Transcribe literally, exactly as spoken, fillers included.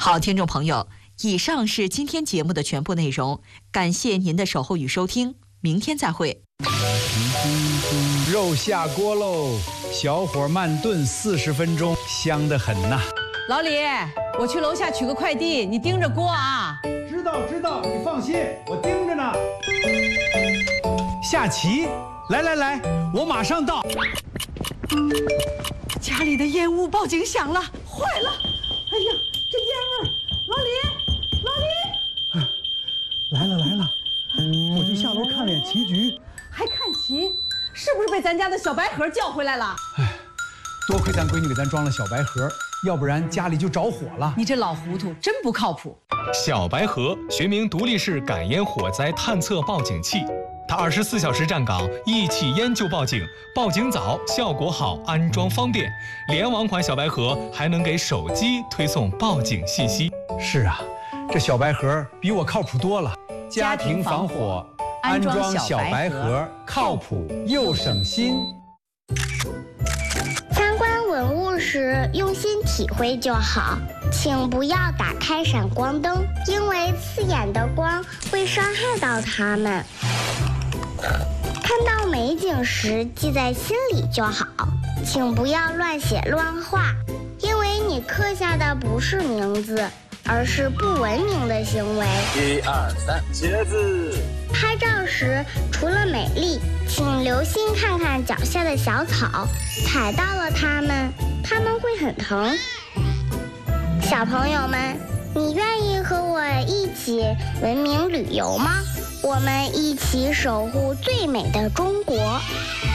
好，听众朋友，以上是今天节目的全部内容，感谢您的守候与收听，明天再会。 肉下锅喽，小火慢炖四十分钟，香得很呐。 老李，我去楼下取个快递，你盯着锅啊。 知道知道，你放心，我盯着呢。下棋，来来来，我马上到。 家里的烟雾报警响了，坏了！哎呀，这烟味儿！老李，老李，来了来了，我就下楼看了眼棋局。 还看棋？是不是被咱家的小白盒叫回来了？ 哎，多亏咱闺女给咱装了小白盒，要不然家里就着火了。 你这老糊涂，真不靠谱。 小白盒学名独立式感烟火灾探测报警器，它二十四小时站岗，一起烟就报警，报警早，效果好，安装方便。联网款小白盒还能给手机推送报警信息。 是啊，这小白盒比我靠谱多了。家庭防火，安装小白盒，靠谱又省心。 参观文物时用心体会就好，请不要打开闪光灯，因为刺眼的光会伤害到它们。看到美景时记在心里就好，请不要乱写乱画，因为你刻下的不是名字，而是不文明的行为。 一二三，茄子。 拍照时除了美丽，请留心看看脚下的小草，踩到了它们，它们会很疼。小朋友们，你愿意和我一起文明旅游吗？我们一起守护最美的中国。